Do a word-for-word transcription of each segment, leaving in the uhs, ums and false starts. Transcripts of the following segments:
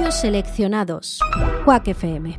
Audios seleccionados. Quack F M.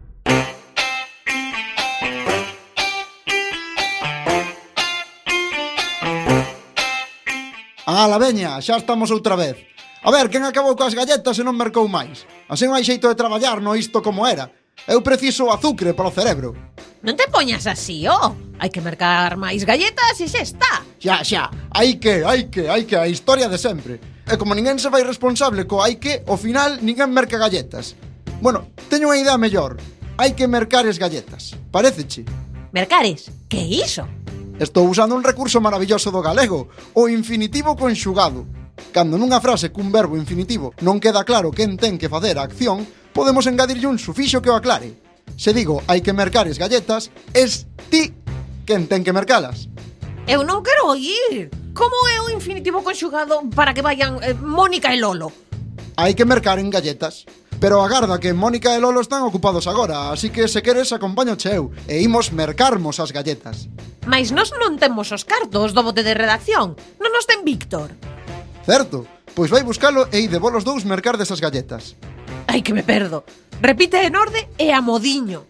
Ala, veña, xa estamos outra vez. A ver, quen acabou coas galletas e non mercou máis? Así non hai xeito de traballar no isto como era. Eu preciso azucre para o cerebro. Non te poñas así, oh. Hai que mercar máis galletas e xa está. Xa, xa, hai que, hai que, hai que, a historia de sempre. E como ninguén se fai responsable co hai que, ao final ninguén merca galletas. Bueno, teño unha idea mellor. Hai que mercar as galletas. Paréceche? Mercares? Que é iso? Estou usando un recurso maravilloso do galego, o infinitivo conxugado. Cando nunha frase cun verbo infinitivo non queda claro quen ten que facer a acción, podemos engadirlle un sufixo que o aclare. Se digo hai que mercar as galletas, es ti quen ten que mercalas. Eu non quero oír. Como é o infinitivo conxugado para que vayan eh, Mónica e Lolo? Hai que mercar en galletas. Pero agarda que Mónica e Lolo están ocupados agora, así que se queres acompáñoche eu e imos mercarmos as galletas. Mais nós non temos os cartos do bote de redacción. Non nos ten Víctor. Certo, pois vai buscalo e ide vos os dous mercar desas galletas. Ai, que me perdo. Repite en orde e a modiño.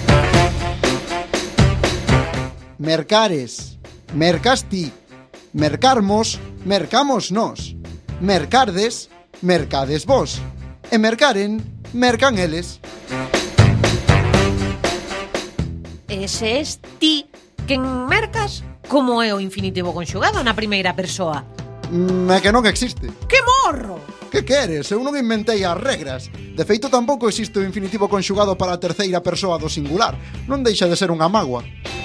Mercares, mercas ti. Mercarmos, mercamos nós. Mercardes, mercades vos. E mercaren, mercan eles. Ese es ti quen mercas? Como é o infinitivo conxugado na primeira persoa? Mm, é que non existe. Que morro! Que queres? Eu non inventei as regras. De feito, tampouco existe o infinitivo conxugado para a terceira persoa do singular. Non deixa de ser unha mágoa.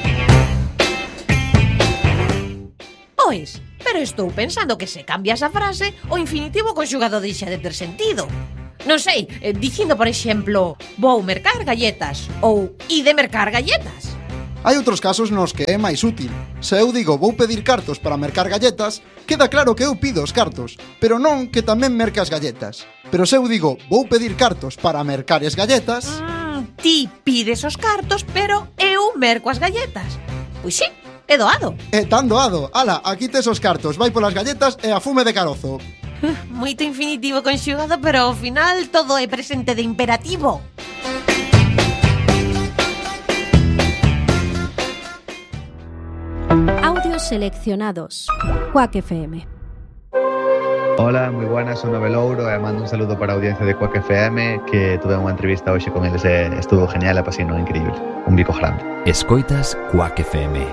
Pois, pero estou pensando que se cambia esa frase, o infinitivo conxugado deixa de ter sentido. Non sei, eh, dicindo, por exemplo, vou mercar galletas ou ide mercar galletas. Hai outros casos nos que é máis útil. Se eu digo vou pedir cartos para mercar galletas, queda claro que eu pido os cartos, pero non que tamén merque as galletas. Pero se eu digo vou pedir cartos para mercar as galletas... Mm, ti pides os cartos, pero eu merco as galletas. Pois sí, é doado. É tan doado. Ala, aquí tes os cartos, vai polas galletas e a fume de carozo. Moito infinitivo conxugado, pero ao final todo é presente de imperativo. Audios seleccionados. Quack F M. Hola, moi buenas, son Novelouro e mando un saludo para a audiencia de Quack F M, que tuve unha entrevista hoxe con eles e estuvo genial e pasino increíble. Un bico grande. Escoitas Quack F M.